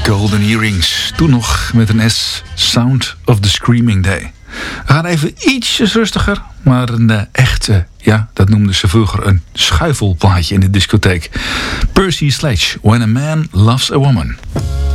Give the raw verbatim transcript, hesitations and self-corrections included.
Golden Earrings. Toen nog met een S. Sound of the Screaming Day. We gaan even ietsjes rustiger. Maar een uh, echte, ja, dat noemden ze vroeger een schuifelplaatje in de discotheek. Percy Sledge, When a Man Loves a Woman.